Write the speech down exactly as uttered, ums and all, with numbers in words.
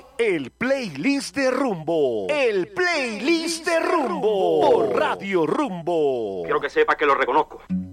el playlist de Rumbo. El playlist de Rumbo. Por Radio Rumbo. Quiero que sepa que lo reconozco.